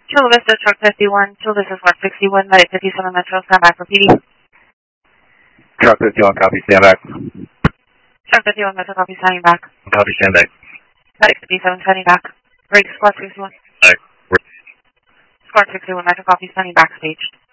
Chula Vista, truck 51. Chula Vista, Squad 61, Medic 57 Metro, stand by for PD. Truck 51, copy, stand back. Truck 51 Metro, copy, standing back. Copy, stand back. Medic 57, standing back. Break, Squad 61. Alright. Squad 61 Metro, copy, standing back, staged.